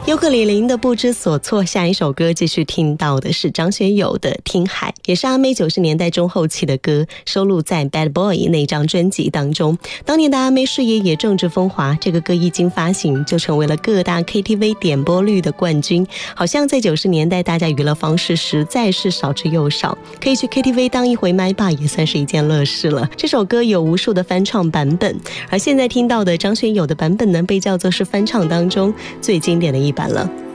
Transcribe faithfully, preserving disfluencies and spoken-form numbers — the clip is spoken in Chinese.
尤克里林的不知所措，下一首歌继续听到的是张学友的《听海》，也是阿妹九十年代中后期的歌，收录在 Bad Boy 那张专辑当中。当年的阿妹事业也正值风华，这个歌一经发行就成为了各大 K T V 点播率的冠军。好像在九十年代大家娱乐方式实在是少之又少，可以去 K T V 当一回麦霸也算是一件乐事了。这首歌有无数的翻唱版本，而现在听到的张学友的版本呢，被叫做是翻唱当中最经典的一版了。